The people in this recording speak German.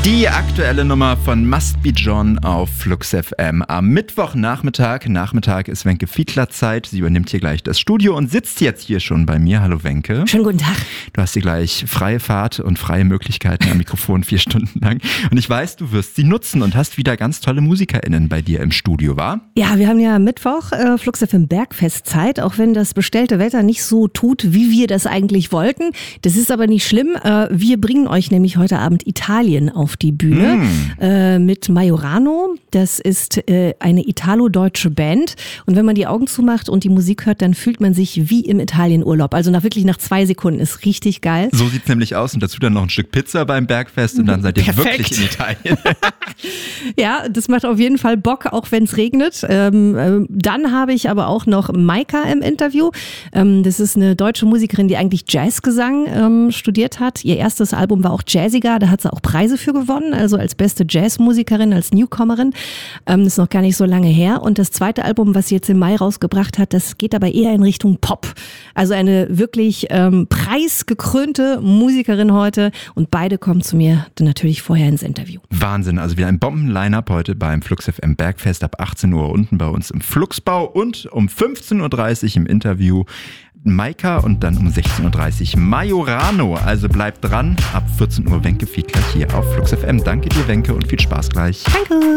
Die aktuelle Nummer von Must Be John auf Flux FM. Am Mittwochnachmittag ist Wenke Fiedler Zeit. Sie übernimmt hier gleich das Studio und sitzt jetzt hier schon bei mir. Hallo Wenke. Schönen guten Tag. Du hast hier gleich freie Fahrt und freie Möglichkeiten am Mikrofon 4 Stunden lang. Und ich weiß, du wirst sie nutzen und hast wieder ganz tolle MusikerInnen bei dir im Studio, wa? Ja, wir haben ja Mittwoch Flux FM Bergfestzeit, auch wenn das bestellte Wetter nicht so tut, wie wir das eigentlich wollten. Das ist aber nicht schlimm. Wir bringen euch nämlich heute Abend Italien auf die Bühne mit Majorano. Das ist eine italo-deutsche Band. Und wenn man die Augen zumacht und die Musik hört, dann fühlt man sich wie im Italienurlaub. Also wirklich nach 2 Sekunden. Ist richtig geil. So sieht's nämlich aus. Und dazu dann noch ein Stück Pizza beim Bergfest und dann seid ihr wirklich in Italien. Ja, das macht auf jeden Fall Bock, auch wenn es regnet. Dann habe ich aber auch noch Maika im Interview. Das ist eine deutsche Musikerin, die eigentlich Jazzgesang studiert hat. Ihr erstes Album war auch jazziger, da hat sie auch Preise für gewonnen, also als beste Jazzmusikerin, als Newcomerin. Das ist noch gar nicht so lange her. Und das zweite Album, was sie jetzt im Mai rausgebracht hat, das geht aber eher in Richtung Pop. Also eine wirklich preisgekrönte Musikerin heute. Und beide kommen zu mir dann natürlich vorher ins Interview. Wahnsinn, also wieder ein Bomben-Line-Up heute beim Flux FM Bergfest ab 18 Uhr unten bei uns im Fluxbau und um 15.30 Uhr im Interview Maika und dann um 16.30 Uhr Majorano. Also bleibt dran, ab 14 Uhr Wenke Fiedler hier auf Flux FM. Danke dir, Wenke, und viel Spaß gleich. Danke.